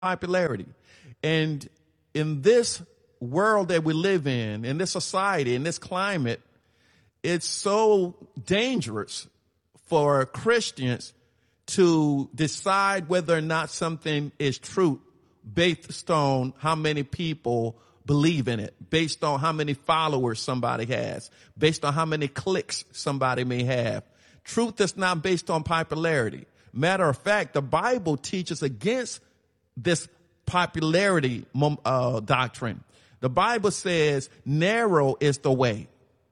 popularity. And in this world that we live in this society, in this climate, it's so dangerous for Christians to decide whether or not something is true based on how many people believe in it, based on how many followers somebody has, based on how many clicks somebody may have. Truth is not based on popularity. Matter of fact, the Bible teaches against this popularity doctrine. The Bible says narrow is the way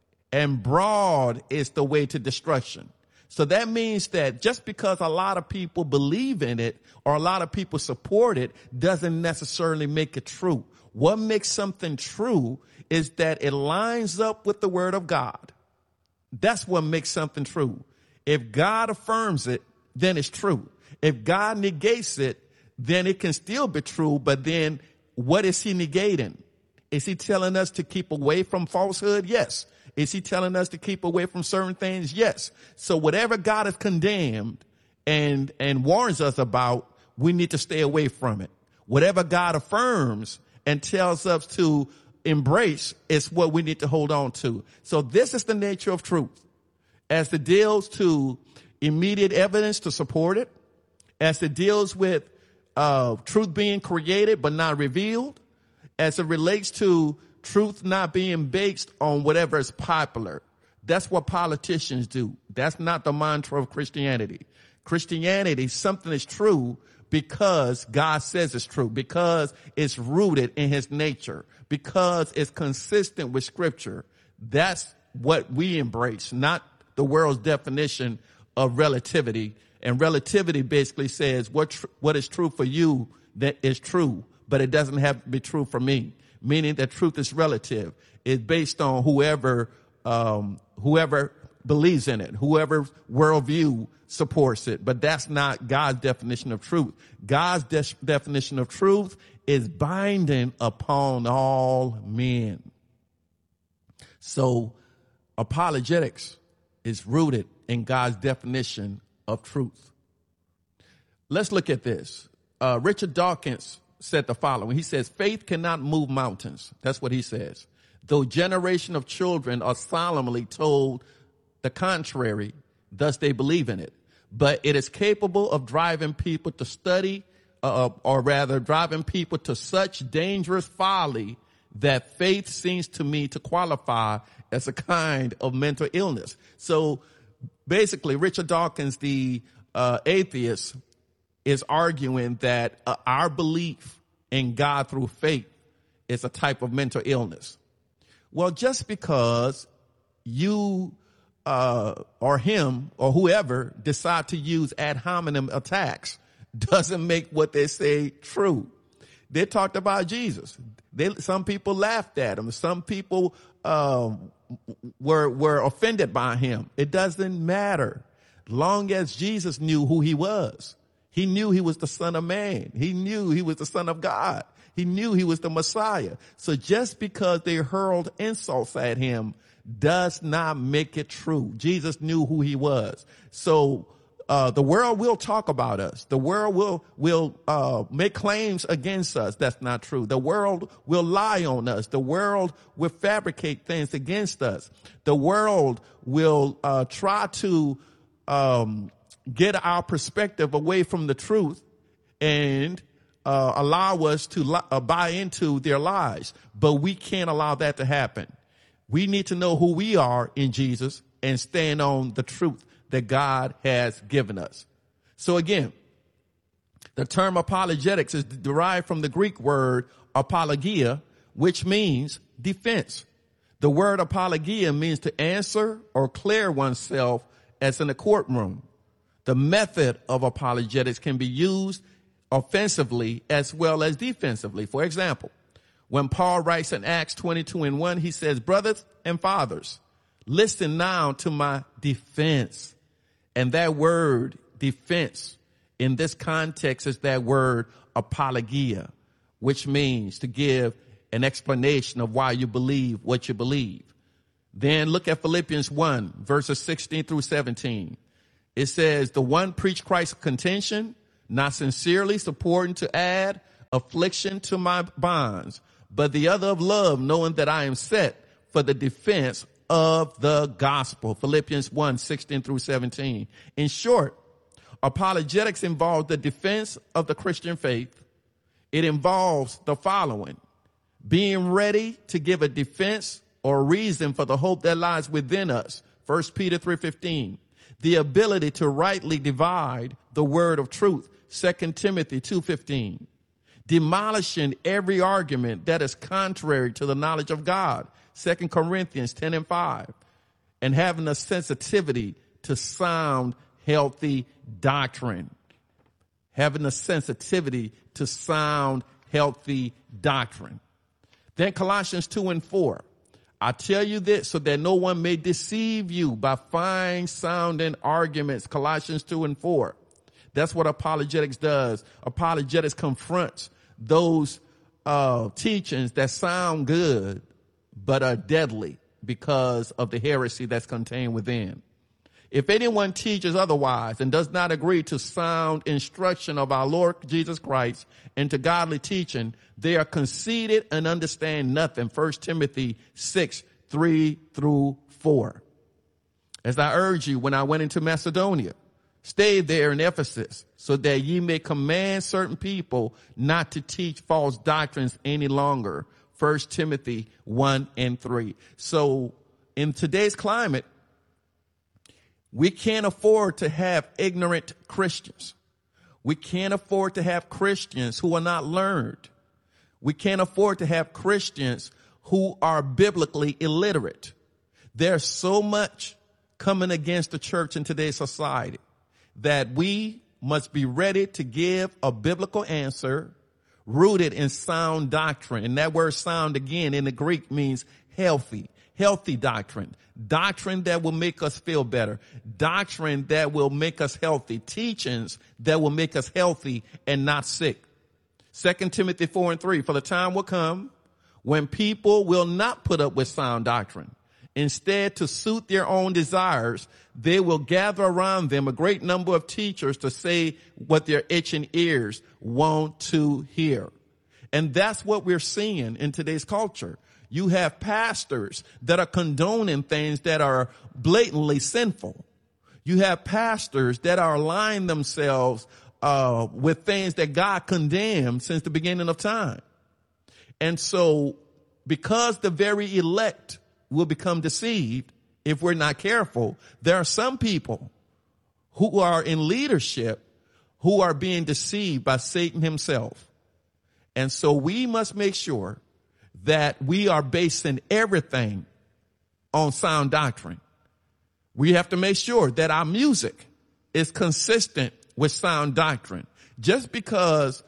and broad is the way to destruction. So that means that just because a lot of people believe in it or a lot of people support it doesn't necessarily make it true. What makes something true is that it lines up with the word of God. That's what makes something true. If God affirms it, then it's true. If God negates it, then it can still be true. But then what is he negating? Is he telling us to keep away from falsehood? Yes. Is he telling us to keep away from certain things? Yes. So whatever God has condemned and warns us about, we need to stay away from it. Whatever God affirms and tells us to embrace is what we need to hold on to. So this is the nature of truth. As it deals to immediate evidence to support it, as it deals with truth being created but not revealed, as it relates to truth not being based on whatever is popular. That's what politicians do. That's not the mantra of Christianity. Christianity, something is true because God says it's true, because it's rooted in his nature, because it's consistent with Scripture. That's what we embrace, not the world's definition of relativity. And relativity basically says what is true for you that is true, but it doesn't have to be true for me. Meaning that truth is relative. It's based on whoever believes in it, whoever worldview supports it. But that's not God's definition of truth. God's definition of truth is binding upon all men. So apologetics is rooted in God's definition of truth. Let's look at this. Richard Dawkins said the following. He says, faith cannot move mountains. That's what he says. Though generation of children are solemnly told the contrary, thus they believe in it. But it is capable of driving people to study, or rather driving people to such dangerous folly that faith seems to me to qualify as a kind of mental illness. So basically, Richard Dawkins, the atheist, is arguing that our belief in God through faith is a type of mental illness. Well, just because you or him or whoever decide to use ad hominem attacks doesn't make what they say true. They talked about Jesus. Some people laughed at him. Some people were offended by him. It doesn't matter. Long as Jesus knew who he was. He knew he was the Son of Man. He knew he was the Son of God. He knew he was the Messiah. So just because they hurled insults at him does not make it true. Jesus knew who he was. So the world will talk about us. The world will make claims against us. That's not true. The world will lie on us. The world will fabricate things against us. The world will try to get our perspective away from the truth and allow us to buy into their lies. But we can't allow that to happen. We need to know who we are in Jesus and stand on the truth that God has given us. So again, the term apologetics is derived from the Greek word apologia, which means defense. The word apologia means to answer or clear oneself as in a courtroom. The method of apologetics can be used offensively as well as defensively. For example, when Paul writes in Acts 22:1, he says, brothers and fathers, listen now to my defense. And that word defense in this context is that word apologia, which means to give an explanation of why you believe what you believe. Then look at Philippians 1, verses 16 through 17. It says, the one preached Christ's contention, not sincerely supporting to add affliction to my bonds, but the other of love, knowing that I am set for the defense of the gospel. Philippians 1:16 through 17. In short, apologetics involves the defense of the Christian faith. It involves the following: being ready to give a defense or reason for the hope that lies within us. 1 Peter 3:15. The ability to rightly divide the word of truth. 2 Timothy 2:15. Demolishing every argument that is contrary to the knowledge of God. 2 Corinthians 10:5. And having a sensitivity to sound, healthy doctrine. Having a sensitivity to sound, healthy doctrine. Then Colossians 2:4. I tell you this so that no one may deceive you by fine sounding arguments. Colossians 2:4. That's what apologetics does. Apologetics confronts those teachings that sound good but are deadly because of the heresy that's contained within. If anyone teaches otherwise and does not agree to sound instruction of our Lord Jesus Christ and to godly teaching, they are conceited and understand nothing. 1 Timothy 6:3 through 4. As I urged you when I went into Macedonia, stay there in Ephesus so that ye may command certain people not to teach false doctrines any longer. 1 Timothy 1:3. So in today's climate, we can't afford to have ignorant Christians. We can't afford to have Christians who are not learned. We can't afford to have Christians who are biblically illiterate. There's so much coming against the church in today's society that we must be ready to give a biblical answer rooted in sound doctrine. And that word sound, again, in the Greek means healthy. Healthy doctrine. Doctrine that will make us feel better. Doctrine that will make us healthy. Teachings that will make us healthy and not sick. 2 Timothy 4:3. For the time will come when people will not put up with sound doctrine. Instead, to suit their own desires, they will gather around them a great number of teachers to say what their itching ears want to hear. And that's what we're seeing in today's culture. You have pastors that are condoning things that are blatantly sinful. You have pastors that are aligning themselves with things that God condemned since the beginning of time. And so because the very elect will become deceived if we're not careful, there are some people who are in leadership who are being deceived by Satan himself. And so we must make sure that we are basing everything on sound doctrine. We have to make sure that our music is consistent with sound doctrine. Just because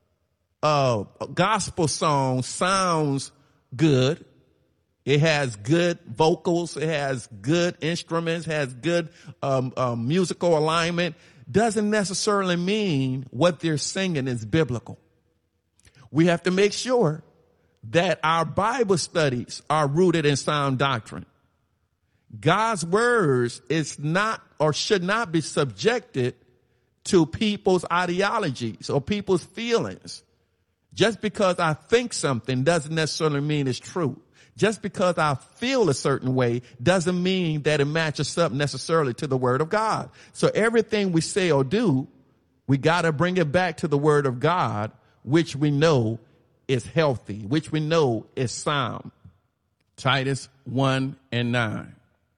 a gospel song sounds good, it has good vocals, it has good instruments, has good musical alignment, doesn't necessarily mean what they're singing is biblical. We have to make sure that our Bible studies are rooted in sound doctrine. God's words is not or should not be subjected to people's ideologies or people's feelings. Just because I think something doesn't necessarily mean it's true. Just because I feel a certain way doesn't mean that it matches up necessarily to the word of God. So everything we say or do, we got to bring it back to the word of God, which we know is healthy, which we know is sound. Titus 1:9.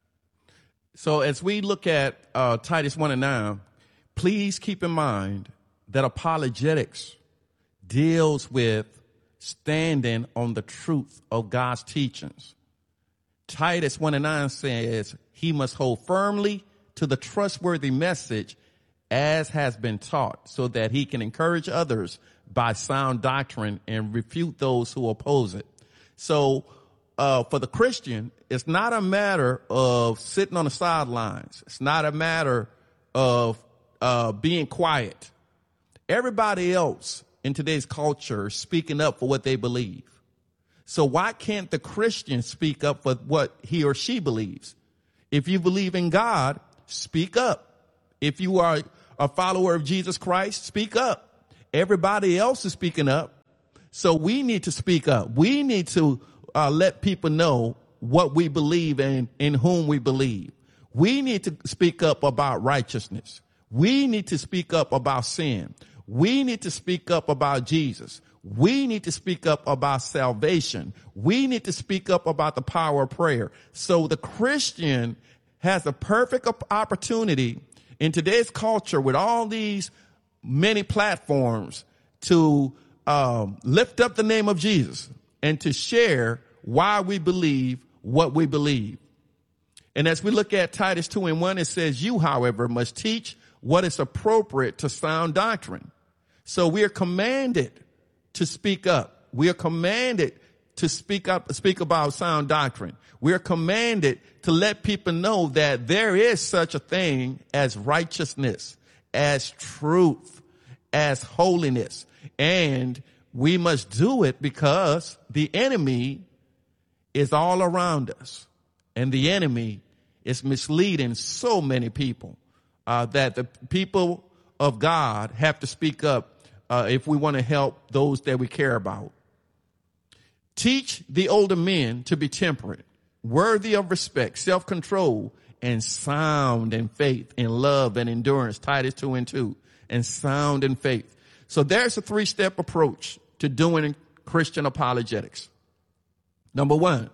So as we look at Titus 1:9, please keep in mind that apologetics deals with standing on the truth of God's teachings. Titus 1:9 says he must hold firmly to the trustworthy message as has been taught, so that he can encourage others by sound doctrine and refute those who oppose it. So for the Christian, it's not a matter of sitting on the sidelines. It's not a matter of being quiet. Everybody else in today's culture is speaking up for what they believe. So why can't the Christian speak up for what he or she believes? If you believe in God, speak up. If you are a follower of Jesus Christ, speak up. Everybody else is speaking up. So we need to speak up. We need to let people know what we believe and in whom we believe. We need to speak up about righteousness. We need to speak up about sin. We need to speak up about Jesus. We need to speak up about salvation. We need to speak up about the power of prayer. So the Christian has a perfect opportunity in today's culture with all these many platforms to lift up the name of Jesus and to share why we believe what we believe. And as we look at Titus 2:1, it says, you, however, must teach what is appropriate to sound doctrine. So we are commanded to speak up. We are commanded to speak about sound doctrine. We are commanded to let people know that there is such a thing as righteousness, as truth, as holiness. And we must do it because the enemy is all around us. And the enemy is misleading so many people that the people of God have to speak up if we want to help those that we care about. Teach the older men to be temperate, worthy of respect, self-control, and sound in faith, in love and endurance. Titus 2:2, and sound in faith. So there's a 3-step approach to doing Christian apologetics. Number 1,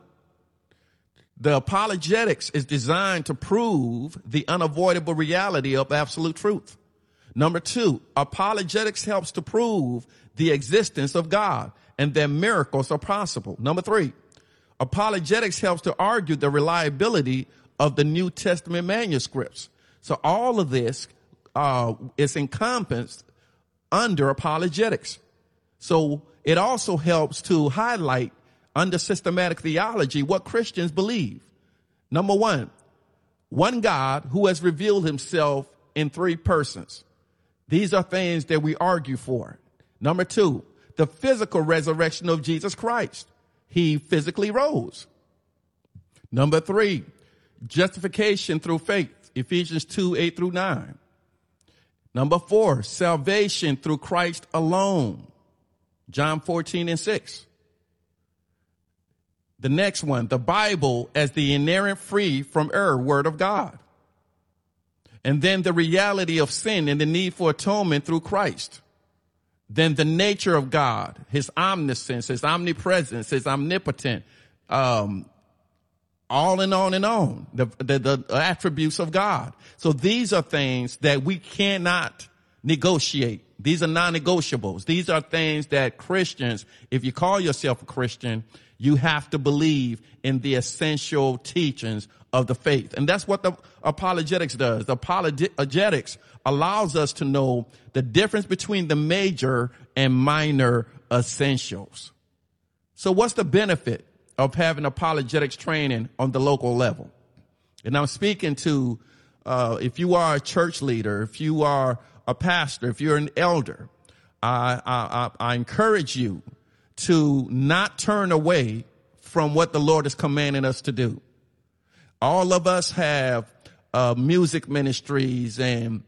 the apologetics is designed to prove the unavoidable reality of absolute truth. Number 2, apologetics helps to prove the existence of God and that miracles are possible. Number 3, apologetics helps to argue the reliability of the New Testament manuscripts. So all of this is encompassed under apologetics. So it also helps to highlight under systematic theology what Christians believe. Number 1, one God who has revealed himself in 3 persons. These are things that we argue for. Number 2, the physical resurrection of Jesus Christ. He physically rose. Number 3, justification through faith. Ephesians 2:8-9. Number 4, salvation through Christ alone. John 14:6. The next one, the Bible as the inerrant, free from error word of God. And then the reality of sin and the need for atonement through Christ. Then the nature of God, his omniscience, his omnipresence, his omnipotent, on and on and on, the attributes of God. So these are things that we cannot negotiate. These are non-negotiables. These are things that Christians, if you call yourself a Christian, you have to believe in the essential teachings of the faith. And that's what the apologetics does. The apologetics allows us to know the difference between the major and minor essentials. So what's the benefit of having apologetics training on the local level? And I'm speaking to, if you are a church leader, if you are a pastor, if you're an elder, I encourage you to not turn away from what the Lord is commanding us to do. All of us have music ministries, and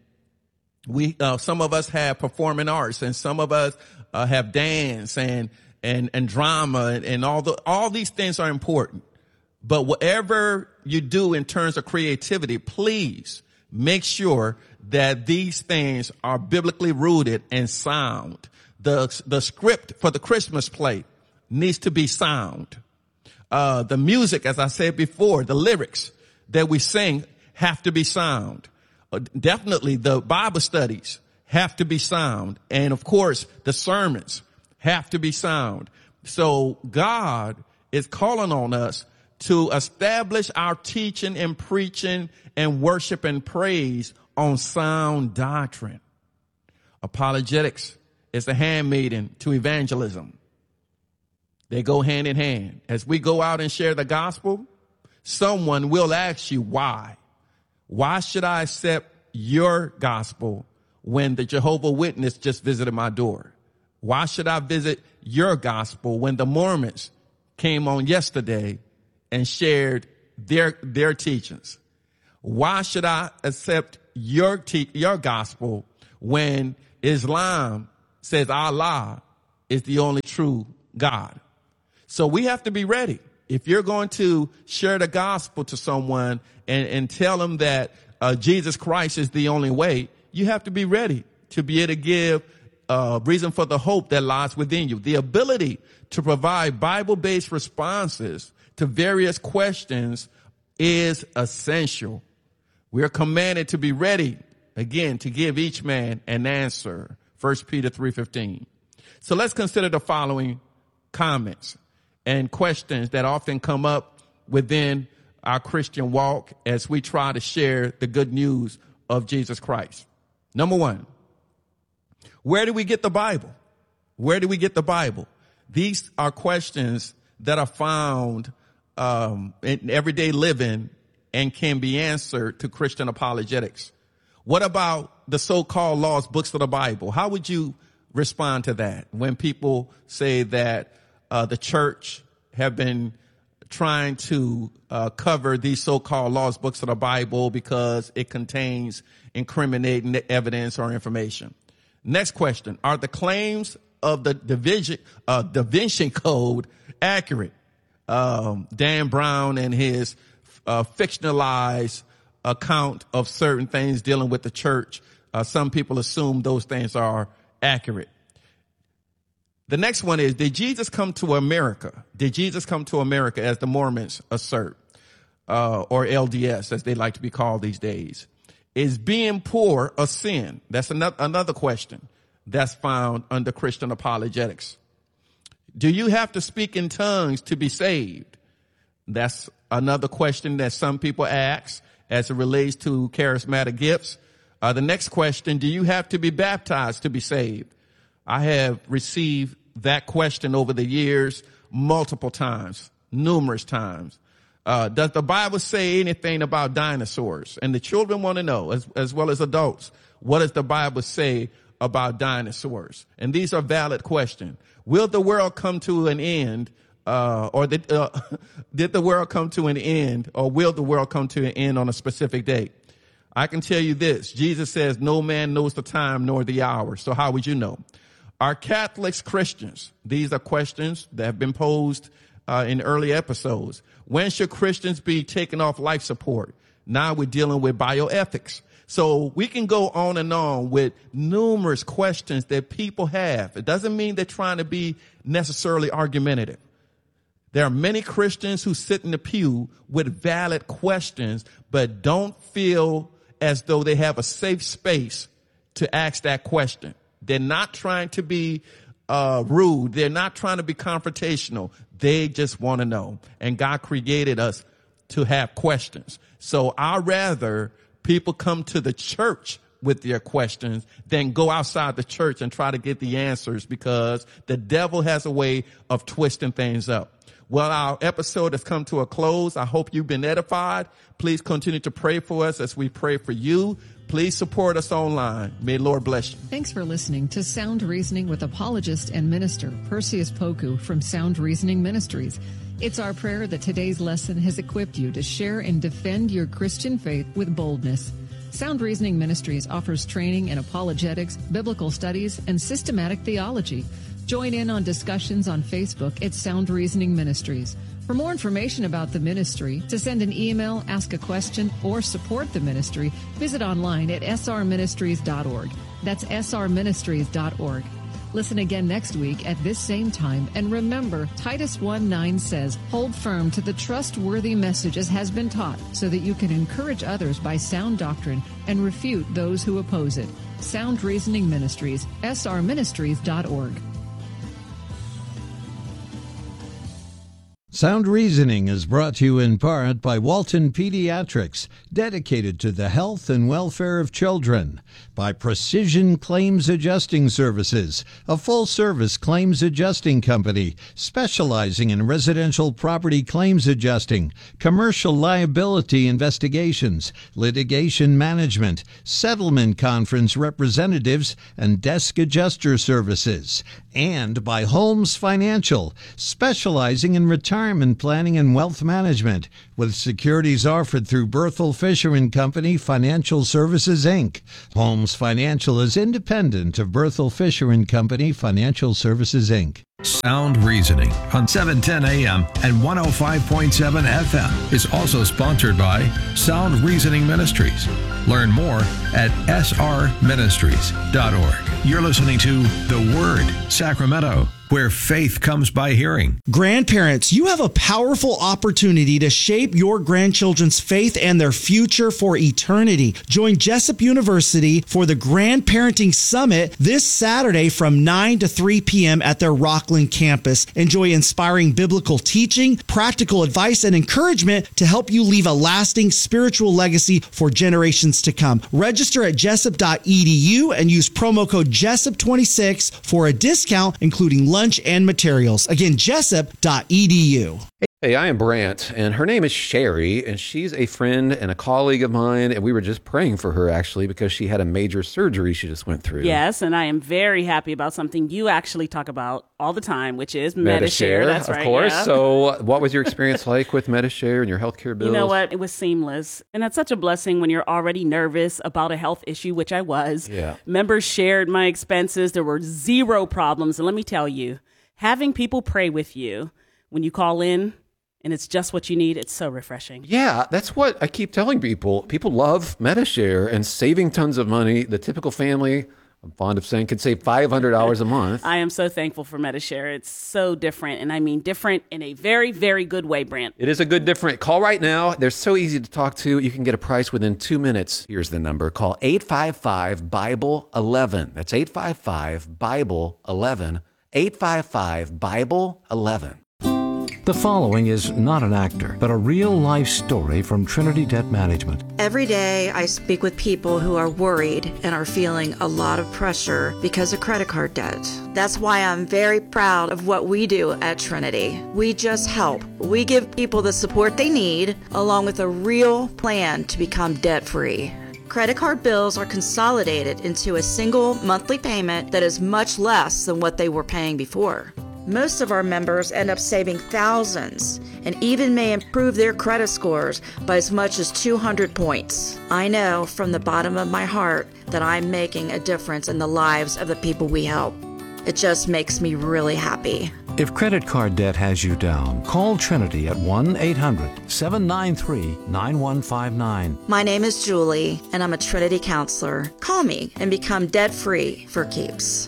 some of us have performing arts, and some of us have dance and drama, and all these things are important. But whatever you do in terms of creativity, please make sure that these things are biblically rooted and sound. The script for the Christmas play needs to be sound. The music, as I said before, the lyrics that we sing have to be sound. Definitely the Bible studies have to be sound. And of course, the sermons have to be sound. So God is calling on us to establish our teaching and preaching and worship and praise on sound doctrine. Apologetics is a handmaiden to evangelism. They go hand in hand. As we go out and share the gospel, someone will ask you why. Why should I accept your gospel when the Jehovah's Witness just visited my door? Why should I visit your gospel when the Mormons came on yesterday and shared their teachings? Why should I accept your gospel when Islam says Allah is the only true God. So we have to be ready. If you're going to share the gospel to someone and tell them that Jesus Christ is the only way, you have to be ready to be able to give reason for the hope that lies within you. The ability to provide Bible-based responses to various questions is essential. We are commanded to be ready, again, to give each man an answer. 1 Peter 3:15. So let's consider the following comments and questions that often come up within our Christian walk as we try to share the good news of Jesus Christ. Number one, where do we get the Bible? Where do we get the Bible? These are questions that are found in everyday living and can be answered to Christian apologetics. What about the so-called lost books of the Bible? How would you respond to that when people say that the church have been trying to cover these so-called lost books of the Bible because it contains incriminating evidence or information? Next question, are the claims of the Da Vinci Code accurate? Dan Brown and his fictionalized account of certain things dealing with the church, some people assume those things are accurate. The next one is, did Jesus come to America? Did Jesus come to America, as the Mormons assert, or LDS, as they like to be called these days? Is being poor a sin? That's another question that's found under Christian apologetics. Do you have to speak in tongues to be saved? That's another question that some people ask as it relates to charismatic gifts. The next question, do you have to be baptized to be saved? I have received that question over the years multiple times, numerous times. Does the Bible say anything about dinosaurs? And the children want to know, as well as adults, what does the Bible say about dinosaurs? And these are valid questions. Will the world come to an end, or did the world come to an end, or will the world come to an end on a specific date? I can tell you this. Jesus says, no man knows the time nor the hour. So how would you know? Are Catholics Christians? These are questions that have been posed in early episodes. When should Christians be taken off life support? Now we're dealing with bioethics. So we can go on and on with numerous questions that people have. It doesn't mean they're trying to be necessarily argumentative. There are many Christians who sit in the pew with valid questions, but don't feel as though they have a safe space to ask that question. They're not trying to be rude. They're not trying to be confrontational. They just want to know. And God created us to have questions. So I'd rather people come to the church with their questions than go outside the church and try to get the answers, because the devil has a way of twisting things up. Well, our episode has come to a close. I hope you've been edified. Please continue to pray for us as we pray for you. Please support us online. May the Lord bless you. Thanks for listening to Sound Reasoning with apologist and minister Perseus Poku from Sound Reasoning Ministries. It's our prayer that today's lesson has equipped you to share and defend your Christian faith with boldness. Sound Reasoning Ministries offers training in apologetics, biblical studies, and systematic theology. Join in on discussions on Facebook at Sound Reasoning Ministries. For more information about the ministry, to send an email, ask a question, or support the ministry, visit online at srministries.org. That's srministries.org. Listen again next week at this same time, and remember, Titus 1:9 says, hold firm to the trustworthy message as has been taught, so that you can encourage others by sound doctrine and refute those who oppose it. Sound Reasoning Ministries, srministries.org. Sound Reasoning is brought to you in part by Walton Pediatrics, dedicated to the health and welfare of children. By Precision Claims Adjusting Services, a full-service claims adjusting company specializing in residential property claims adjusting, commercial liability investigations, litigation management, settlement conference representatives, and desk adjuster services. And by Holmes Financial, specializing in retirement retirement planning and wealth management with securities offered through Berthel Fisher & Company Financial Services, Inc. Holmes Financial is independent of Berthel Fisher & Company Financial Services, Inc. Sound Reasoning on 710 AM and 105.7 FM is also sponsored by Sound Reasoning Ministries. Learn more at srministries.org. You're listening to The Word, Sacramento, where faith comes by hearing. Grandparents, you have a powerful opportunity to shape your grandchildren's faith and their future for eternity. Join Jessup University for the Grandparenting Summit this Saturday from 9 to 3 p.m. at their Rockland campus. Enjoy inspiring biblical teaching, practical advice, and encouragement to help you leave a lasting spiritual legacy for generations to come. Register at jessup.edu and use promo code Jessup26 for a discount, including lunch and materials. Again, jessup.edu. Hey, I am Brant, and her name is Sherry, and she's a friend and a colleague of mine, and we were just praying for her, actually, because she had a major surgery she just went through. Yes, and I am very happy about something you actually talk about all the time, which is Medi-Share. That's right, of course. Yeah. So what was your experience like with Medi-Share and your healthcare bills? You know what? It was seamless, and that's such a blessing when you're already nervous about a health issue, which I was. Yeah. Members shared my expenses. There were zero problems, and let me tell you, having people pray with you when you call in, and it's just what you need, it's so refreshing. Yeah, that's what I keep telling people. People love Medi-Share and saving tons of money. The typical family, I'm fond of saying, could save $500 a month. I am so thankful for Medi-Share. It's so different, and I mean different in a very, very good way, Brant. It is a good different. Call right now. They're so easy to talk to. You can get a price within 2 minutes. Here's the number. Call 855-BIBLE-11. That's 855-BIBLE-11. 855-BIBLE-11. The following is not an actor, but a real-life story from Trinity Debt Management. Every day I speak with people who are worried and are feeling a lot of pressure because of credit card debt. That's why I'm very proud of what we do at Trinity. We just help. We give people the support they need, along with a real plan to become debt-free. Credit card bills are consolidated into a single monthly payment that is much less than what they were paying before. Most of our members end up saving thousands and even may improve their credit scores by as much as 200 points. I know from the bottom of my heart that I'm making a difference in the lives of the people we help. It just makes me really happy. If credit card debt has you down, call Trinity at 1-800-793-9159. My name is Julie, and I'm a Trinity counselor. Call me and become debt-free for keeps.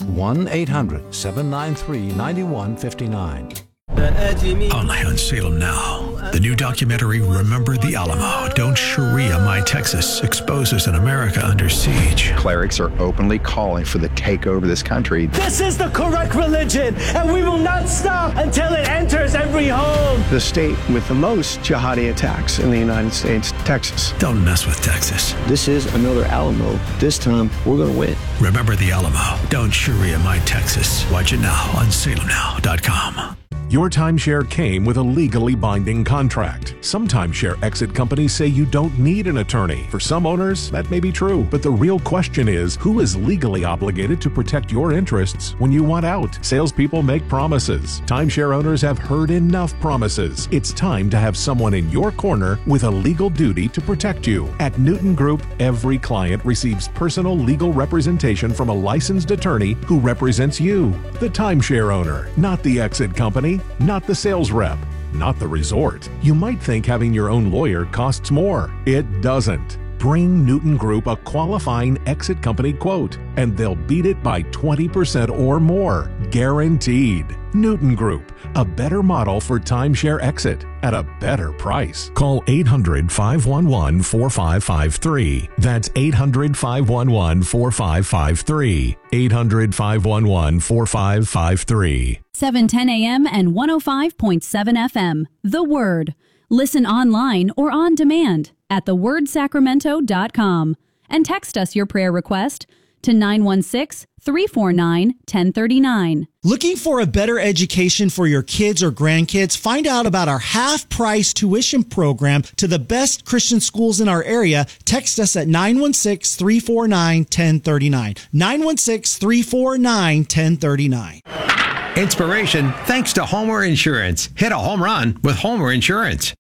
1-800-793-9159. Only on Salem Now. The new documentary, Remember the Alamo, Don't Sharia My Texas, exposes an America under siege. Clerics are openly calling for the takeover of this country. This is the correct religion, and we will not stop until it enters every home. The state with the most jihadi attacks in the United States, Texas. Don't mess with Texas. This is another Alamo. This time, we're going to win. Remember the Alamo, Don't Sharia My Texas. Watch it now on salemnow.com. Your timeshare came with a legally binding contract. Some timeshare exit companies say you don't need an attorney. For some owners, that may be true. But the real question is, who is legally obligated to protect your interests when you want out? Salespeople make promises. Timeshare owners have heard enough promises. It's time to have someone in your corner with a legal duty to protect you. At Newton Group, every client receives personal legal representation from a licensed attorney who represents you, the timeshare owner, not the exit company. Not the sales rep, not the resort. You might think having your own lawyer costs more. It doesn't. Bring Newton Group a qualifying exit company quote, and they'll beat it by 20% or more. Guaranteed. Newton Group, a better model for timeshare exit at a better price. Call 800-511-4553. That's 800-511-4553. 800-511-4553. 710 AM and 105.7 FM. The Word. Listen online or on demand at thewordsacramento.com and text us your prayer request to 916-349-1039. Looking for a better education for your kids or grandkids? Find out about our half-price tuition program to the best Christian schools in our area. Text us at 916-349-1039. 916-349-1039. Inspiration thanks to Homer Insurance. Hit a home run with Homer Insurance.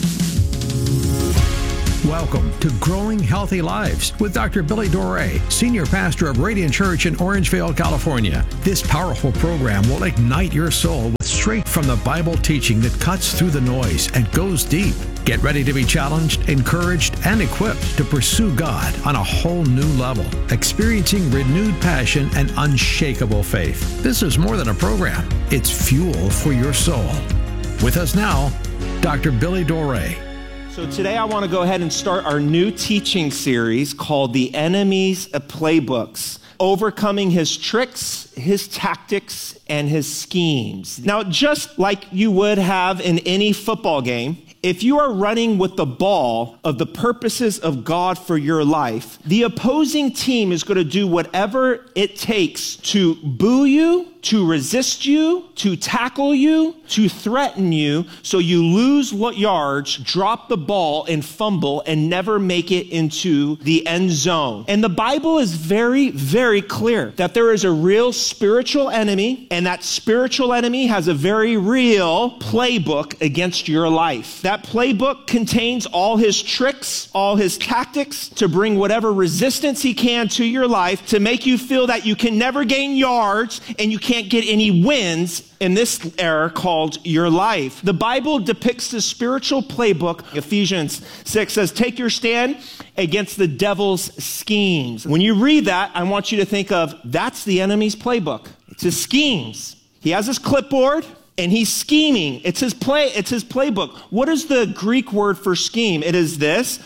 Welcome to Growing Healthy Lives with Dr. Billy Doré, Senior Pastor of Radiant Church in Orangevale, California. This powerful program will ignite your soul with straight from the Bible teaching that cuts through the noise and goes deep. Get ready to be challenged, encouraged, and equipped to pursue God on a whole new level, experiencing renewed passion and unshakable faith. This is more than a program. It's fuel for your soul. With us now, Dr. Billy Doré. So today I want to go ahead and start our new teaching series called The Enemy's Playbooks, overcoming his tricks, his tactics, and his schemes. Now, just like you would have in any football game, if you are running with the ball of the purposes of God for your life, the opposing team is going to do whatever it takes to boo you, to resist you, to tackle you, to threaten you, so you lose yards, drop the ball, and fumble, and never make it into the end zone. And the Bible is very, very clear that there is a real spiritual enemy, and that spiritual enemy has a very real playbook against your life. That playbook contains all his tricks, all his tactics to bring whatever resistance he can to your life, to make you feel that you can never gain yards and you can't get any wins in this era called your life. The Bible depicts the spiritual playbook. Ephesians 6 says, take your stand against the devil's schemes. When you read that, I want you to think of, that's the enemy's playbook. It's his schemes. He has his clipboard and he's scheming. It's his playbook. What is the Greek word for scheme? It is this.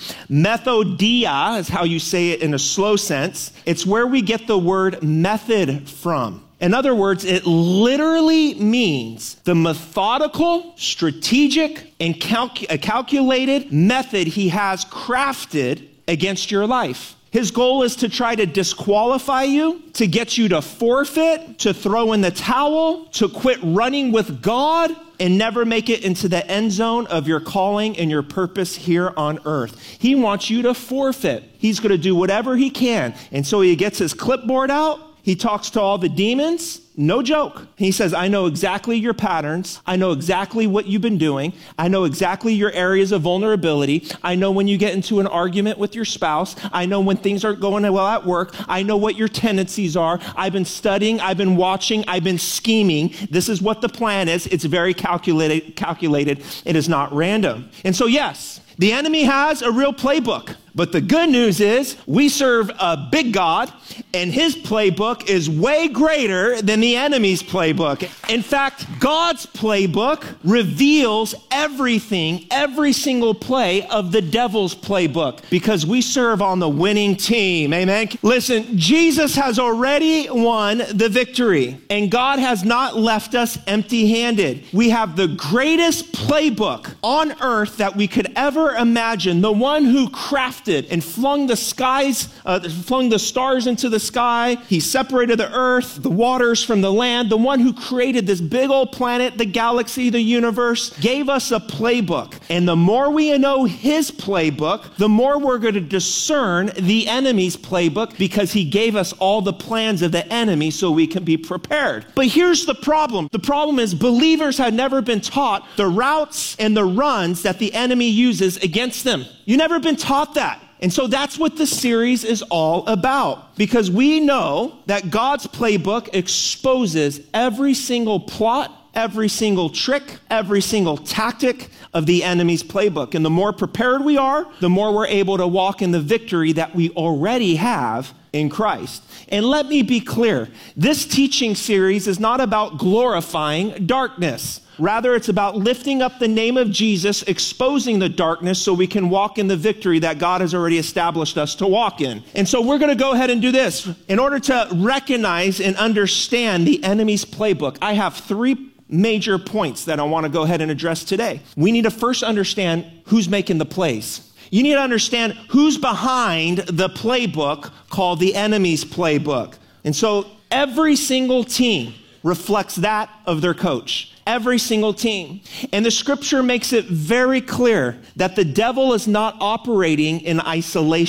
Methodia is how you say it in a slow sense. It's where we get the word method from. In other words, it literally means the methodical, strategic, and calculated method he has crafted against your life. His goal is to try to disqualify you, to get you to forfeit, to throw in the towel, to quit running with God, and never make it into the end zone of your calling and your purpose here on earth. He wants you to forfeit. He's going to do whatever he can. And so he gets his clipboard out. He talks to all the demons, no joke. He says, I know exactly your patterns. I know exactly what you've been doing. I know exactly your areas of vulnerability. I know when you get into an argument with your spouse. I know when things aren't going well at work. I know what your tendencies are. I've been studying. I've been watching. I've been scheming. This is what the plan is. It's very calculated. It is not random. And so, yes, the enemy has a real playbook. But the good news is we serve a big God, and his playbook is way greater than the enemy's playbook. In fact, God's playbook reveals everything, every single play of the devil's playbook, because we serve on the winning team. Amen. Listen, Jesus has already won the victory, and God has not left us empty-handed. We have the greatest playbook on earth that we could ever imagine, the one who crafted and flung the stars into the sky. He separated the earth, the waters from the land. The one who created this big old planet, the galaxy, the universe, gave us a playbook. And the more we know his playbook, the more we're going to discern the enemy's playbook, because he gave us all the plans of the enemy so we can be prepared. But here's the problem. The problem is believers have never been taught the routes and the runs that the enemy uses against them. You've never been taught that. And so that's what the series is all about, because we know that God's playbook exposes every single plot, every single trick, every single tactic of the enemy's playbook. And the more prepared we are, the more we're able to walk in the victory that we already have in Christ. And let me be clear, this teaching series is not about glorifying darkness. Rather, it's about lifting up the name of Jesus, exposing the darkness so we can walk in the victory that God has already established us to walk in. And so we're going to go ahead and do this. In order to recognize and understand the enemy's playbook, I have 3 major points that I want to go ahead and address today. We need to first understand who's making the plays. You need to understand who's behind the playbook called the enemy's playbook. And so every single team reflects that of their coach. Every single team. And the scripture makes it very clear that the devil is not operating in isolation.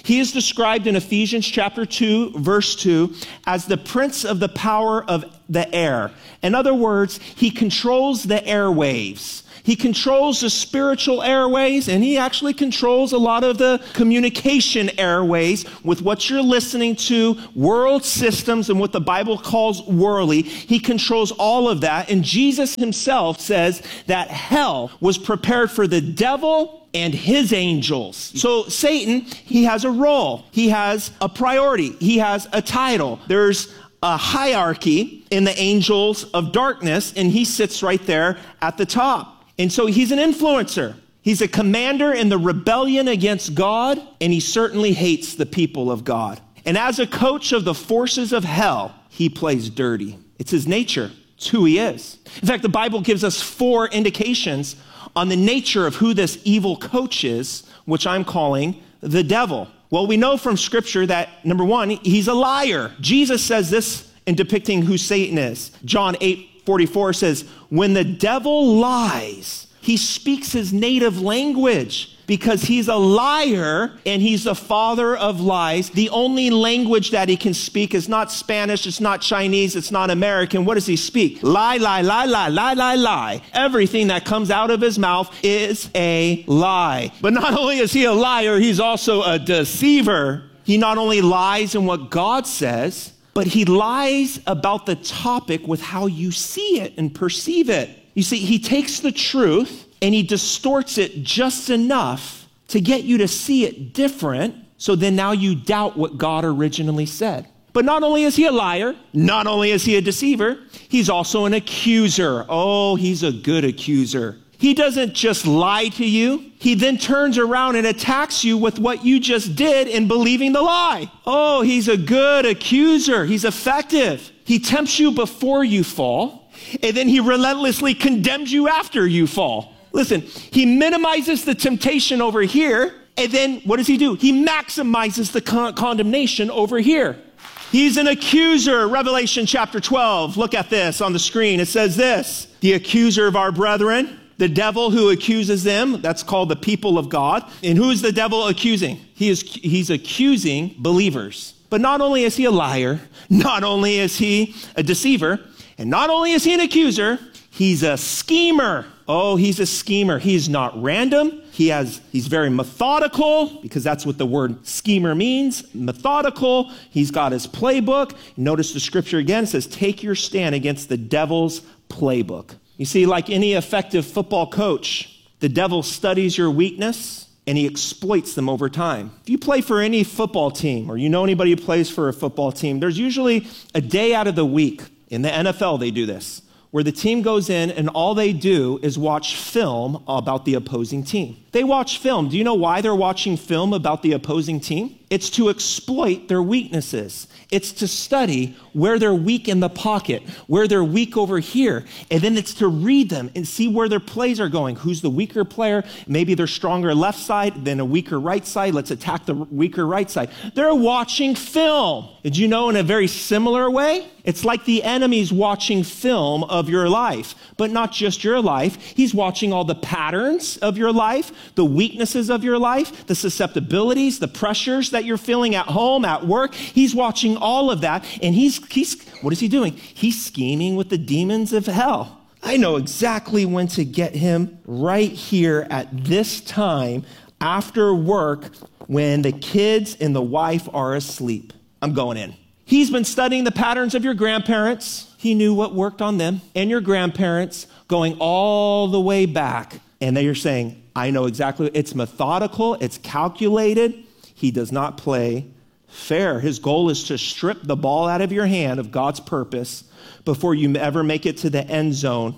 He is described in Ephesians chapter 2, verse 2, as the prince of the power of the air. In other words, he controls the airwaves. He controls the spiritual airways, and he actually controls a lot of the communication airways with what you're listening to, world systems, and what the Bible calls worldly. He controls all of that, and Jesus himself says that hell was prepared for the devil and his angels. So Satan, he has a role. He has a priority. He has a title. There's a hierarchy in the angels of darkness, and he sits right there at the top. And so he's an influencer. He's a commander in the rebellion against God, and he certainly hates the people of God. And as a coach of the forces of hell, he plays dirty. It's his nature. It's who he is. In fact, the Bible gives us 4 indications on the nature of who this evil coach is, which I'm calling the devil. Well, we know from Scripture that, number 1, he's a liar. Jesus says this in depicting who Satan is. John 8:44 says, when the devil lies, he speaks his native language because he's a liar and he's the father of lies. The only language that he can speak is not Spanish, it's not Chinese, it's not American. What does he speak? Lie, lie, lie, lie, lie, lie, lie. Everything that comes out of his mouth is a lie. But not only is he a liar, he's also a deceiver. He not only lies in what God says, but he lies about the topic with how you see it and perceive it. You see, he takes the truth and he distorts it just enough to get you to see it different, so then now you doubt what God originally said. But not only is he a liar, not only is he a deceiver, he's also an accuser. Oh, he's a good accuser. He doesn't just lie to you. He then turns around and attacks you with what you just did in believing the lie. Oh, he's a good accuser. He's effective. He tempts you before you fall, and then he relentlessly condemns you after you fall. Listen, he minimizes the temptation over here, and then what does he do? He maximizes the condemnation over here. He's an accuser. Revelation chapter 12. Look at this on the screen. It says this: the accuser of our brethren, the devil who accuses them, that's called the people of God. And who is the devil accusing? He's accusing believers. But not only is he a liar, not only is he a deceiver, and not only is he an accuser, he's a schemer. Oh, he's a schemer. He's not random. He's very methodical, because that's what the word schemer means, methodical. He's got his playbook. Notice the scripture again. It says, take your stand against the devil's playbook. You see, like any effective football coach, the devil studies your weakness and he exploits them over time. If you play for any football team, or you know anybody who plays for a football team, there's usually a day out of the week, in the NFL they do this, where the team goes in and all they do is watch film about the opposing team. They watch film. Do you know why they're watching film about the opposing team? It's to exploit their weaknesses. It's to study where they're weak in the pocket, where they're weak over here. And then it's to read them and see where their plays are going. Who's the weaker player? Maybe they're stronger left side, then a weaker right side. Let's attack the weaker right side. They're watching film. Did you know, in a very similar way? It's like the enemy's watching film of your life, but not just your life. He's watching all the patterns of your life, the weaknesses of your life, the susceptibilities, the pressures that you're feeling at home, at work. He's watching all of that, and he's what is he doing? He's scheming with the demons of hell. I know exactly when to get him right here at this time after work when the kids and the wife are asleep. I'm going in. He's been studying the patterns of your grandparents. He knew what worked on them and your grandparents going all the way back. And they are saying, I know exactly. It's methodical. It's calculated. He does not play fair. His goal is to strip the ball out of your hand of God's purpose before you ever make it to the end zone.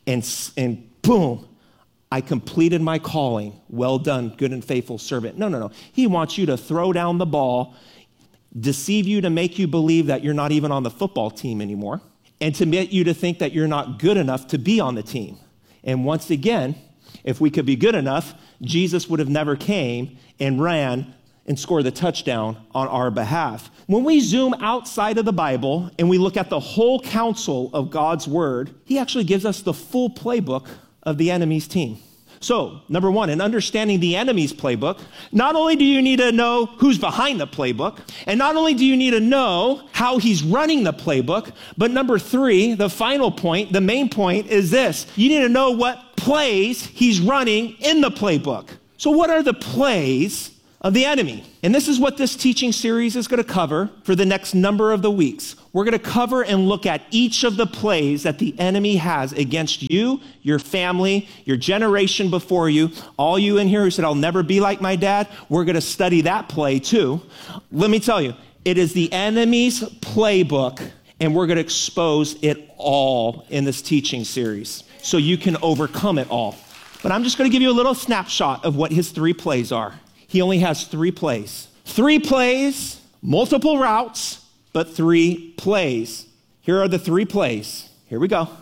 And boom, I completed my calling. Well done, good and faithful servant. No. He wants you to throw down the ball, deceive you to make you believe that you're not even on the football team anymore, and to get you to think that you're not good enough to be on the team. And once again, if we could be good enough, Jesus would have never came and ran and scored the touchdown on our behalf. When we zoom outside of the Bible and we look at the whole counsel of God's word, he actually gives us the full playbook of the enemy's team. So, number one, in understanding the enemy's playbook, not only do you need to know who's behind the playbook, and not only do you need to know how he's running the playbook, but number three, the final point, the main point is this. You need to know what plays he's running in the playbook. So what are the plays of the enemy? And this is what this teaching series is going to cover for the next number of the weeks. We're going to cover and look at each of the plays that the enemy has against you, your family, your generation before you. All you in here who said, I'll never be like my dad, we're going to study that play too. Let me tell you, it is the enemy's playbook, and we're going to expose it all in this teaching series so you can overcome it all. But I'm just going to give you a little snapshot of what his three plays are. He only has three plays. Three plays, multiple routes, but three plays. Here are the three plays. Here we go.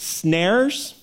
Snares,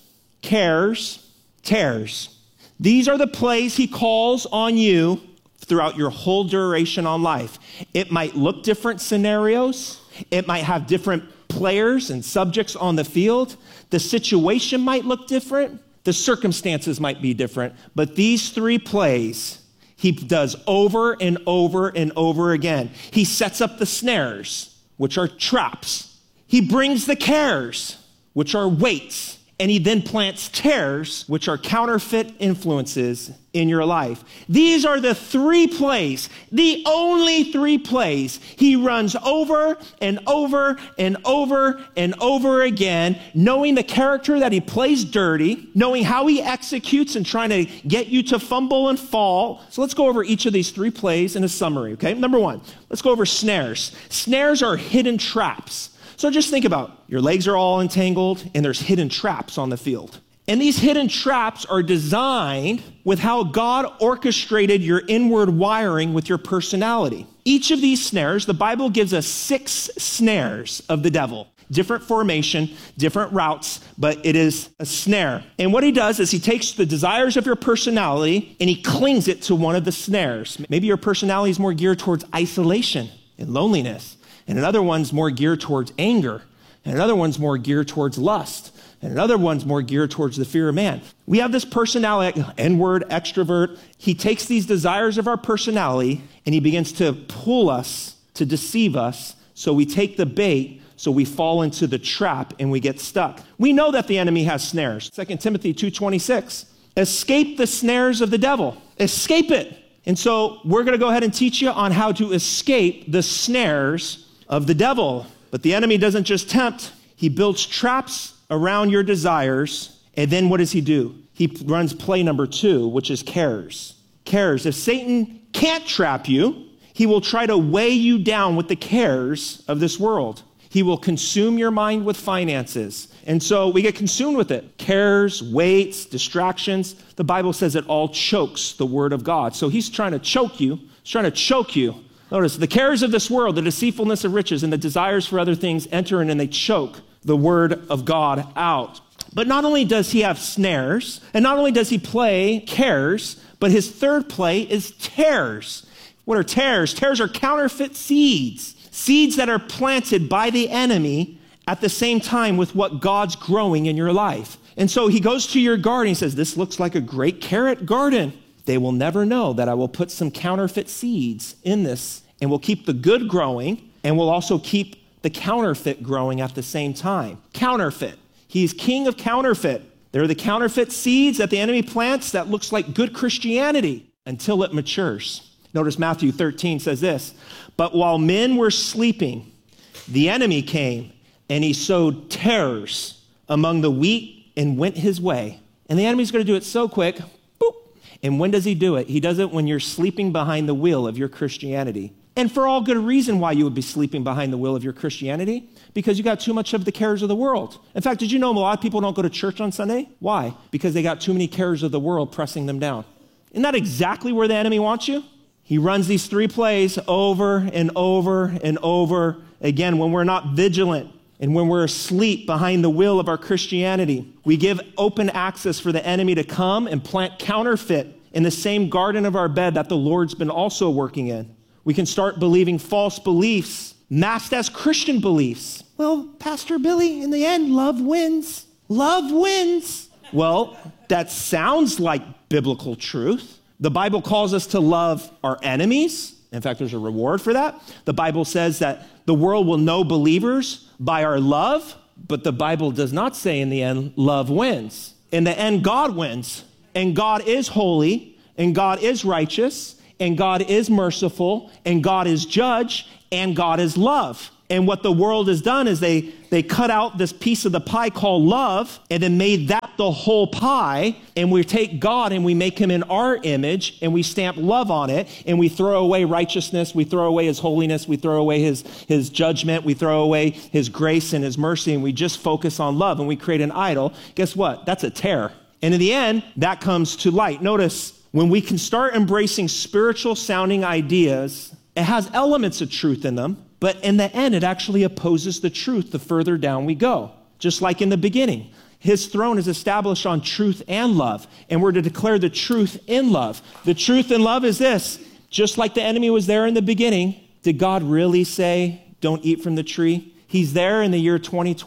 cares, tears. These are the plays he calls on you throughout your whole duration on life. It might look different scenarios. It might have different players and subjects on the field. The situation might look different. The circumstances might be different. But these three plays he does over and over and over again. He sets up the snares, which are traps. He brings the cares, which are weights. And he then plants tears, which are counterfeit influences in your life. These are the three plays, the only three plays he runs over and over and over and over again, knowing the character that he plays dirty, knowing how he executes and trying to get you to fumble and fall. So let's go over each of these three plays in a summary, okay? Number one, let's go over snares. Snares are hidden traps. So just think about, your legs are all entangled and there's hidden traps on the field. And these hidden traps are designed with how God orchestrated your inward wiring with your personality. Each of these snares, the Bible gives us 6 snares of the devil. Different formation, different routes, but it is a snare. And what he does is he takes the desires of your personality and he clings it to one of the snares. Maybe your personality is more geared towards isolation and loneliness. And another one's more geared towards anger. And another one's more geared towards lust. And another one's more geared towards the fear of man. We have this personality, N-word, extrovert. He takes these desires of our personality and he begins to pull us, to deceive us. So we take the bait, so we fall into the trap and we get stuck. We know that the enemy has snares. 2 Timothy 2:26. Escape the snares of the devil. Escape it. And so we're going to go ahead and teach you on how to escape the snares of the devil. But the enemy doesn't just tempt. He builds traps around your desires. And then what does he do? He runs play number 2, which is cares. Cares. If Satan can't trap you, he will try to weigh you down with the cares of this world. He will consume your mind with finances. And so we get consumed with it. Cares, weights, distractions. The Bible says it all chokes the word of God. So he's trying to choke you. He's trying to choke you. Notice, the cares of this world, the deceitfulness of riches, and the desires for other things enter in and they choke the word of God out. But not only does he have snares, and not only does he play cares, but his third play is tears. What are tears? Tears are counterfeit seeds. Seeds that are planted by the enemy at the same time with what God's growing in your life. And so he goes to your garden. He says, this looks like a great carrot garden. They will never know that I will put some counterfeit seeds in this and we'll keep the good growing and we'll also keep the counterfeit growing at the same time. Counterfeit. He's king of counterfeit. They're the counterfeit seeds that the enemy plants that looks like good Christianity until it matures. Notice Matthew 13 says this, but while men were sleeping, the enemy came and he sowed tares among the wheat and went his way. And the enemy's going to do it so quick. Boop. And when does he do it? He does it when you're sleeping behind the wheel of your Christianity. And for all good reason why you would be sleeping behind the wheel of your Christianity, because you got too much of the cares of the world. In fact, did you know a lot of people don't go to church on Sunday? Why? Because they got too many cares of the world pressing them down. Isn't that exactly where the enemy wants you? He runs these 3 plays over and over and over again when we're not vigilant and when we're asleep behind the wheel of our Christianity. We give open access for the enemy to come and plant counterfeit in the same garden of our bed that the Lord's been also working in. We can start believing false beliefs, masked as Christian beliefs. Well, Pastor Billy, in the end, love wins. Love wins. Well, that sounds like biblical truth. The Bible calls us to love our enemies. In fact, there's a reward for that. The Bible says that the world will know believers by our love, but the Bible does not say in the end, love wins. In the end, God wins. And God is holy, and God is righteous, and God is merciful, and God is judge, and God is love. And what the world has done is they cut out this piece of the pie called love and then made that the whole pie. And we take God and we make him in our image and we stamp love on it and we throw away righteousness. We throw away his holiness. We throw away his judgment. We throw away his grace and his mercy. And we just focus on love and we create an idol. Guess what? That's a tear. And in the end, that comes to light. Notice when we can start embracing spiritual sounding ideas, it has elements of truth in them. But in the end, it actually opposes the truth the further down we go. Just like in the beginning, his throne is established on truth and love, and we're to declare the truth in love. The truth in love is this: just like the enemy was there in the beginning, did God really say, don't eat from the tree? He's there in the year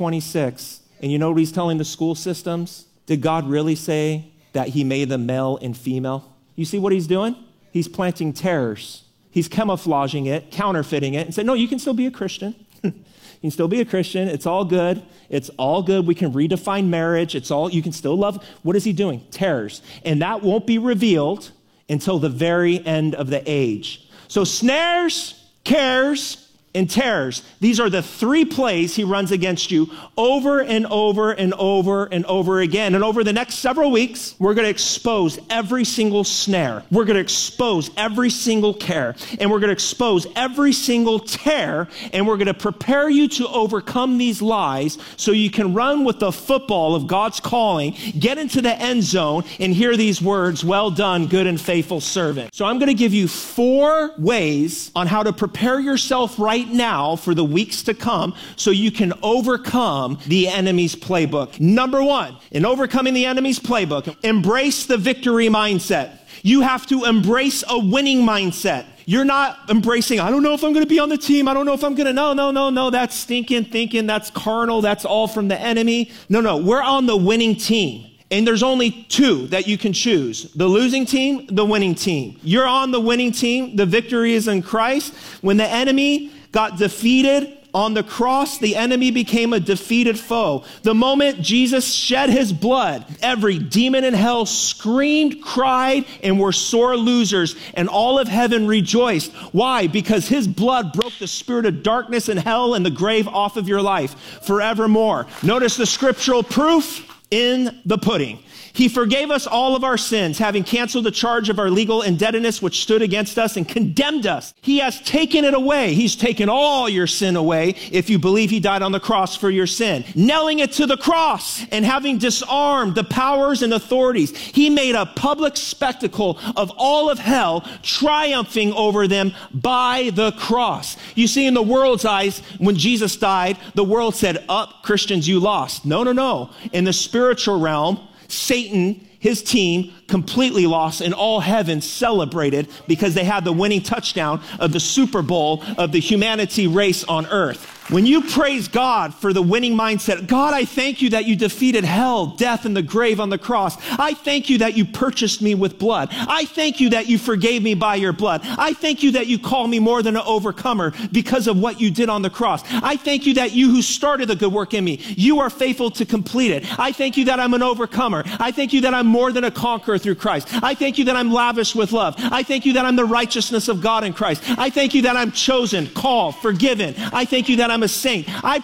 2026, and you know what he's telling the school systems? Did God really say that he made them male and female? You see what he's doing? He's planting tares. He's camouflaging it, counterfeiting it, and saying, no, you can still be a Christian. You can still be a Christian. It's all good. It's all good. We can redefine marriage. You can still love. What is he doing? Tares. And that won't be revealed until the very end of the age. So snares, cares, and terrors. These are the three plays he runs against you over and over and over and over again. And over the next several weeks, we're going to expose every single snare. We're going to expose every single care. And we're going to expose every single tear. And we're going to prepare you to overcome these lies so you can run with the football of God's calling, get into the end zone, and hear these words, well done, good and faithful servant. So I'm going to give you 4 ways on how to prepare yourself right now for the weeks to come so you can overcome the enemy's playbook. Number 1, in overcoming the enemy's playbook, embrace the victory mindset. You have to embrace a winning mindset. You're not embracing, I don't know if I'm going to be on the team. I don't know if I'm going to, no. That's stinking thinking. That's carnal. That's all from the enemy. No. We're on the winning team. And there's only 2 that you can choose. The losing team, the winning team. You're on the winning team. The victory is in Christ. When the enemy got defeated on the cross, the enemy became a defeated foe. The moment Jesus shed his blood, every demon in hell screamed, cried, and were sore losers, and all of heaven rejoiced. Why? Because his blood broke the spirit of darkness and hell and the grave off of your life forevermore. Notice the scriptural proof in the pudding. He forgave us all of our sins, having canceled the charge of our legal indebtedness which stood against us and condemned us. He has taken it away. He's taken all your sin away if you believe he died on the cross for your sin. Nailing it to the cross and having disarmed the powers and authorities, he made a public spectacle of all of hell, triumphing over them by the cross. You see, in the world's eyes, when Jesus died, the world said, up, Christians, you lost. No. In the spiritual realm, Satan, his team, completely lost, and all heaven celebrated because they had the winning touchdown of the Super Bowl of the humanity race on earth. When you praise God for the winning mindset, God, I thank you that you defeated hell, death, and the grave on the cross. I thank you that you purchased me with blood. I thank you that you forgave me by your blood. I thank you that you call me more than an overcomer because of what you did on the cross. I thank you that you who started the good work in me, you are faithful to complete it. I thank you that I'm an overcomer. I thank you that I'm more than a conqueror through Christ. I thank you that I'm lavish with love. I thank you that I'm the righteousness of God in Christ. I thank you that I'm chosen, called, forgiven. I thank you that I'm a saint. I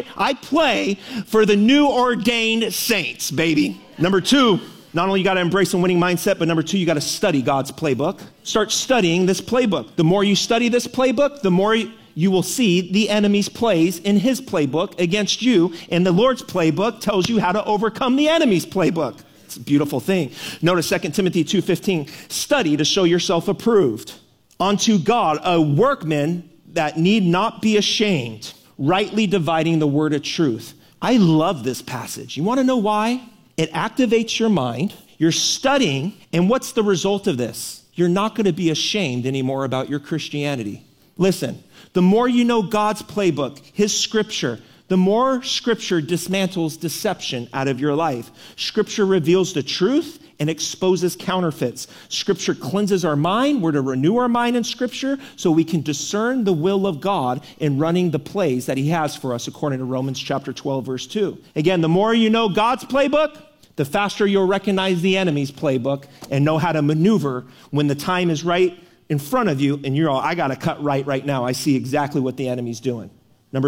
play for the new ordained saints, baby. Number 2, not only you got to embrace a winning mindset, but number 2, you got to study God's playbook. Start studying this playbook. The more you study this playbook, the more you will see the enemy's plays in his playbook against you. And the Lord's playbook tells you how to overcome the enemy's playbook. It's a beautiful thing. Notice 2 Timothy 2:15, study to show yourself approved unto God, a workman that need not be ashamed, rightly dividing the word of truth. I love this passage. You want to know why? It activates your mind. You're studying, and what's the result of this? You're not going to be ashamed anymore about your Christianity. Listen, the more you know God's playbook, his scripture, the the more Scripture dismantles deception out of your life. Scripture reveals the truth and exposes counterfeits. Scripture cleanses our mind. We're to renew our mind in Scripture so we can discern the will of God in running the plays that he has for us according to Romans chapter 12, verse 2. Again, the more you know God's playbook, the faster you'll recognize the enemy's playbook and know how to maneuver when the time is right in front of you and you're all, I got to cut right now. I see exactly what the enemy's doing. Number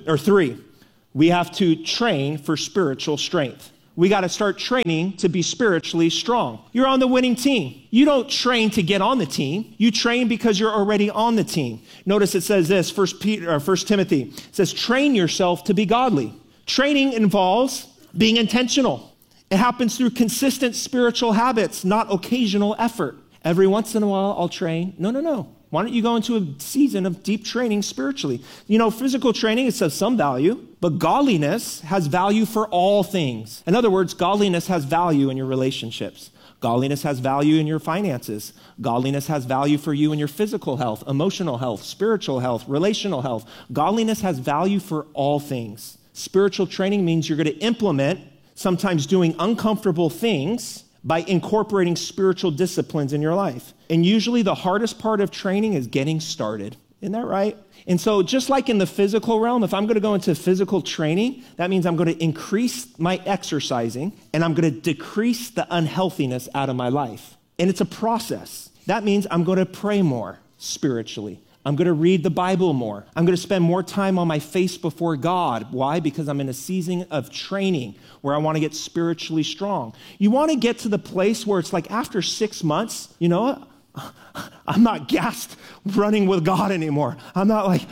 3, we have to train for spiritual strength. We got to start training to be spiritually strong. You're on the winning team. You don't train to get on the team. You train because you're already on the team. Notice it says this, 1 Timothy. It says, train yourself to be godly. Training involves being intentional. It happens through consistent spiritual habits, not occasional effort. Every once in a while, I'll train. No. Why don't you go into a season of deep training spiritually? You know, physical training is of some value, but godliness has value for all things. In other words, godliness has value in your relationships. Godliness has value in your finances. Godliness has value for you in your physical health, emotional health, spiritual health, relational health. Godliness has value for all things. Spiritual training means you're going to implement, sometimes doing uncomfortable things, by incorporating spiritual disciplines in your life. And usually the hardest part of training is getting started. Isn't that right? And so just like in the physical realm, if I'm going to go into physical training, that means I'm going to increase my exercising and I'm going to decrease the unhealthiness out of my life. And it's a process. That means I'm going to pray more spiritually. I'm going to read the Bible more. I'm going to spend more time on my face before God. Why? Because I'm in a season of training where I want to get spiritually strong. You want to get to the place where it's like after 6 months, you know what? I'm not gassed running with God anymore. I'm not like,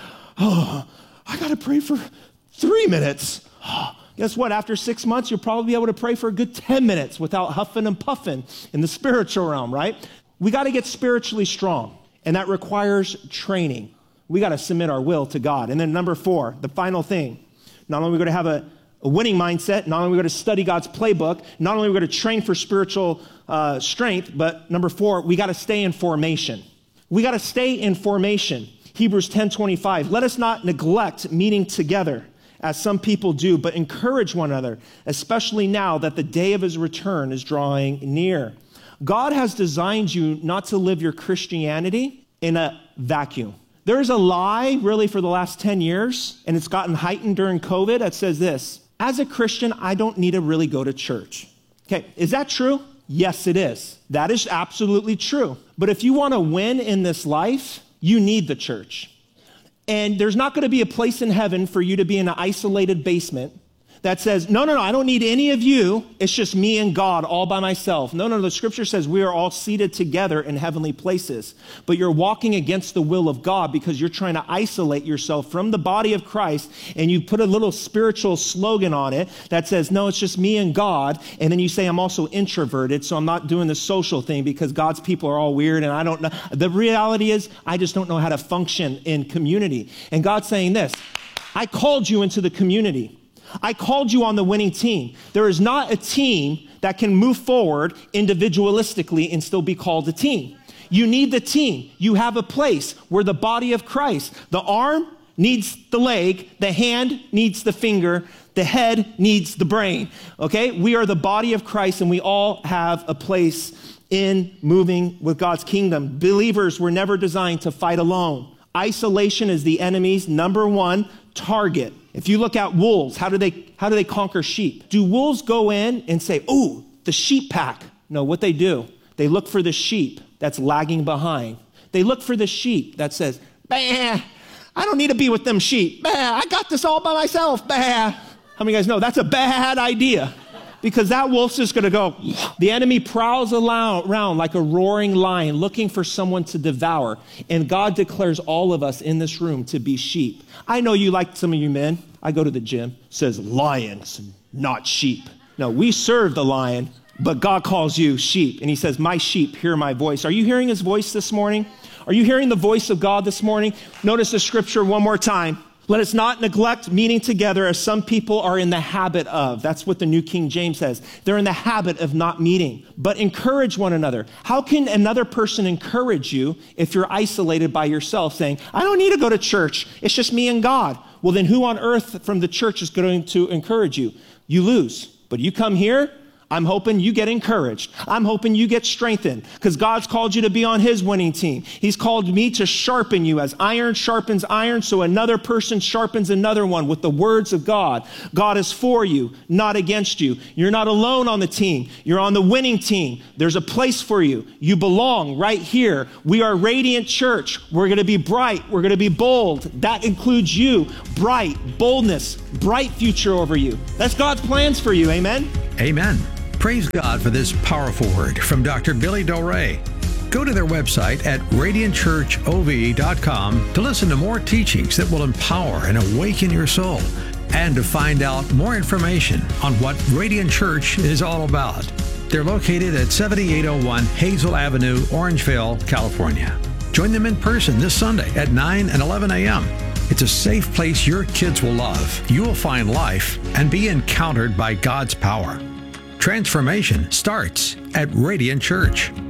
I got to pray for 3 minutes. Guess what? After 6 months, you'll probably be able to pray for a good 10 minutes without huffing and puffing in the spiritual realm, right? We got to get spiritually strong. And that requires training. We got to submit our will to God. And then number 4, the final thing. Not only are we going to have a winning mindset, not only are we going to study God's playbook, not only are we going to train for spiritual strength, but number 4, we got to stay in formation. We got to stay in formation. Hebrews 10:25, let us not neglect meeting together as some people do, but encourage one another, especially now that the day of his return is drawing near. God has designed you not to live your Christianity in a vacuum. There's a lie really for the last 10 years, and it's gotten heightened during COVID, that says this: as a Christian, I don't need to really go to church. Okay, is that true? Yes, it is. That is absolutely true. But if you want to win in this life, you need the church. And there's not going to be a place in heaven for you to be in an isolated basement that says, no, I don't need any of you. It's just me and God all by myself. No, the scripture says we are all seated together in heavenly places. But you're walking against the will of God because you're trying to isolate yourself from the body of Christ, and you put a little spiritual slogan on it that says, no, it's just me and God. And then you say, I'm also introverted, so I'm not doing the social thing because God's people are all weird and I don't know. The reality is, I just don't know how to function in community. And God's saying this: I called you into the community. I called you on the winning team. There is not a team that can move forward individualistically and still be called a team. You need the team. You have a place where the body of Christ, the arm needs the leg, the hand needs the finger, the head needs the brain. Okay? We are the body of Christ and we all have a place in moving with God's kingdom. Believers were never designed to fight alone. Isolation is the enemy's number one target. If you look at wolves, how do they conquer sheep? Do wolves go in and say, "Oh, the sheep pack"? No, what they do, they look for the sheep that's lagging behind. They look for the sheep that says, "Bah, I don't need to be with them sheep. Bah, I got this all by myself. Bah." How many of you guys know that's a bad idea? Because that wolf's just going to go. The enemy prowls around like a roaring lion looking for someone to devour. And God declares all of us in this room to be sheep. I know you like some of you men. I go to the gym. It says lions, not sheep. No, we serve the lion, but God calls you sheep. And he says, my sheep hear my voice. Are you hearing his voice this morning? Are you hearing the voice of God this morning? Notice the scripture one more time. Let us not neglect meeting together as some people are in the habit of. That's what the New King James says. They're in the habit of not meeting, but encourage one another. How can another person encourage you if you're isolated by yourself saying, I don't need to go to church. It's just me and God. Well, then who on earth from the church is going to encourage you? You lose. But you come here, I'm hoping you get encouraged. I'm hoping you get strengthened because God's called you to be on his winning team. He's called me to sharpen you as iron sharpens iron, so another person sharpens another one with the words of God. God is for you, not against you. You're not alone on the team. You're on the winning team. There's a place for you. You belong right here. We are Radiant Church. We're going to be bright. We're going to be bold. That includes you. Bright, boldness, bright future over you. That's God's plans for you. Amen? Amen. Praise God for this powerful word from Dr. Billy Doré. Go to their website at radiantchurchov.com to listen to more teachings that will empower and awaken your soul, and to find out more information on what Radiant Church is all about. They're located at 7801 Hazel Avenue, Orangevale, California. Join them in person this Sunday at 9 and 11 a.m. It's a safe place your kids will love. You will find life and be encountered by God's power. Transformation starts at Radiant Church.